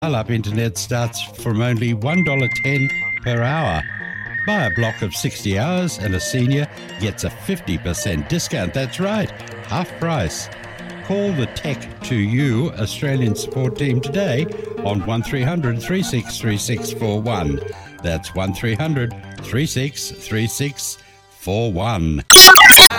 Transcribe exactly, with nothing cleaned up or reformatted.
Dial-up internet starts from only one dollar ten per hour. Buy a block of sixty hours and a senior gets a fifty percent discount. That's right, half price. Call the Tech to You Australian support team today on one three hundred, three six three six four one. That's one three hundred, three six three six four one.